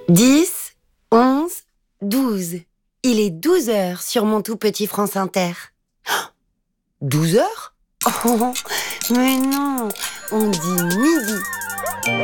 10, 11, 12. Il est 12 heures sur mon tout petit France Inter. 12 heures ? Oh, mais non, on dit midi.